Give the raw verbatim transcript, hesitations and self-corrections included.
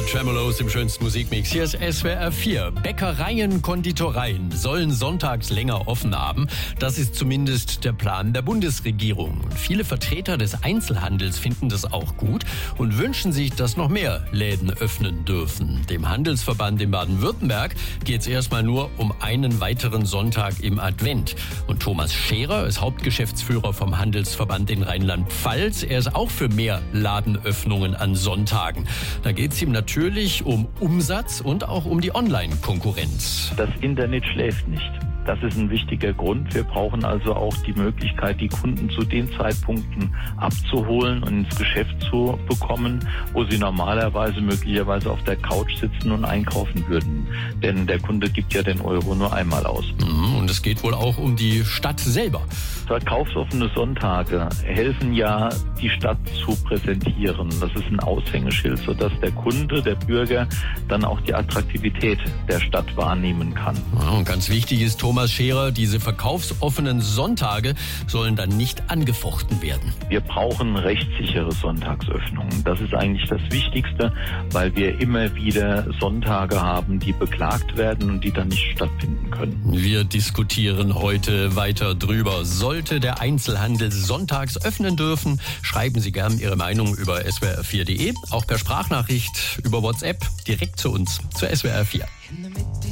Tremolos im schönsten Musikmix. Hier ist S W R vier. Bäckereien, Konditoreien sollen sonntags länger offen haben. Das ist zumindest der Plan der Bundesregierung. Und viele Vertreter des Einzelhandels finden das auch gut und wünschen sich, dass noch mehr Läden öffnen dürfen. Dem Handelsverband in Baden-Württemberg geht es erstmal nur um einen weiteren Sonntag im Advent. Und Thomas Scherer ist Hauptgeschäftsführer vom Handelsverband in Rheinland-Pfalz. Er ist auch für mehr Ladenöffnungen an Sonntagen. Da geht es ihm natürlich um Umsatz und auch um die Online-Konkurrenz. Das Internet schläft nicht. Das ist ein wichtiger Grund. Wir brauchen also auch die Möglichkeit, die Kunden zu den Zeitpunkten abzuholen und ins Geschäft zu bekommen, wo sie normalerweise möglicherweise auf der Couch sitzen und einkaufen würden. Denn der Kunde gibt ja den Euro nur einmal aus. Und es geht wohl auch um die Stadt selber. Verkaufsoffene Sonntage helfen ja, die Stadt zu präsentieren. Das ist ein Aushängeschild, sodass der Kunde, der Bürger, dann auch die Attraktivität der Stadt wahrnehmen kann. Ja, und ganz wichtig ist, Thomas Scherer, diese verkaufsoffenen Sonntage sollen dann nicht angefochten werden. Wir brauchen rechtssichere Sonntagsöffnungen. Das ist eigentlich das Wichtigste, weil wir immer wieder Sonntage haben, die beklagt werden und die dann nicht stattfinden können. Wir diskutieren heute weiter drüber. Sollte der Einzelhandel sonntags öffnen dürfen? Schreiben Sie gern Ihre Meinung über S W R vier punkt de, auch per Sprachnachricht über WhatsApp direkt zu uns, zur S W R vier.